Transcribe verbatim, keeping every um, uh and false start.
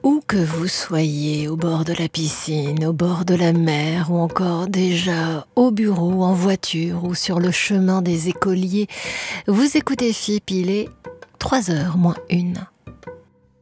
Où que vous soyez, au bord de la piscine, au bord de la mer ou encore déjà au bureau, en voiture ou sur le chemin des écoliers, vous écoutez F I P, il est trois heures moins une.